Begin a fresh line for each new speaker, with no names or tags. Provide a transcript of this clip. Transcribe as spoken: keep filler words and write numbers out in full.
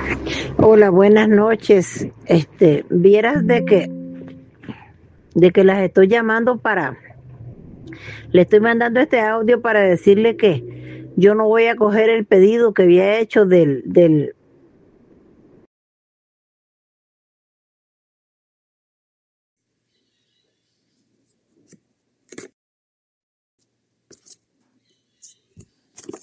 Hola, buenas noches. Este, vieras de que, de que las estoy llamando para, le estoy mandando este audio para decirle que yo no voy a coger el pedido que había hecho del, del,